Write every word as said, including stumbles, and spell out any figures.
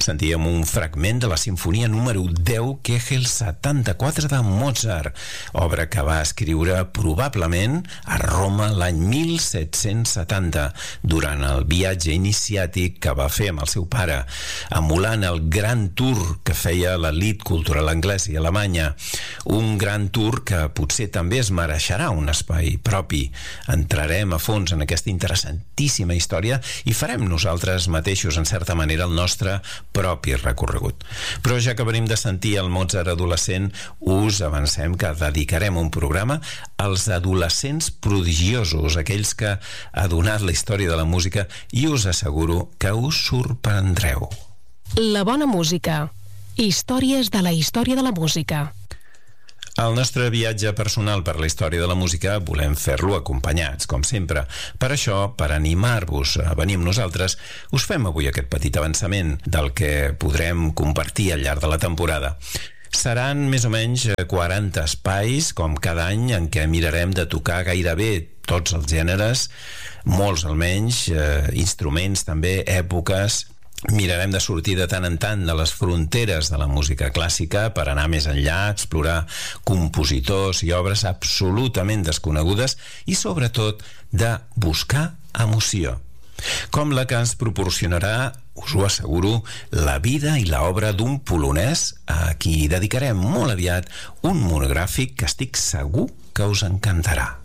Sentíem un fragment de la sinfonia número deu, Kegel setanta-quatre de Mozart, obra que va escriure probablement a Roma l'any mil set-cents setanta, durant el viatge iniciàtic que va fer amb el seu pare, emulant el gran tour que feia l'elit cultural anglès i alemanya. Un gran tour que potser també es mereixerà un espai propi. Entrarem a fons en aquesta interessantíssima història i farem nosaltres mateixos, en certa manera, el nostre propi recorregut. Però ja que venim de sentir el Mozart adolescent, us avancem que dedicarem un programa als adolescents prodigiosos, aquells que ha donat la història de la música, i us asseguro que us sorprendreu. La bona música. Històries de la història de la música. El nostre viatge personal per la història de la música volem fer-lo acompanyats, com sempre. Per això, per animar-vos a venir amb nosaltres, us fem avui aquest petit avançament del que podrem compartir al llarg de la temporada. Seran més o menys quaranta espais, com cada any, en què mirarem de tocar gairebé tots els gèneres, molts almenys, eh, instruments també, èpoques. Mirarem de sortir de tant en tant de les fronteres de la música clàssica per anar més enllà, explorar compositors i obres absolutament desconegudes i, sobretot, de buscar emoció, com la que ens proporcionarà, us ho asseguro, la vida i l'obra d'un polonès a qui dedicarem molt aviat un monogràfic que estic segur que us encantarà.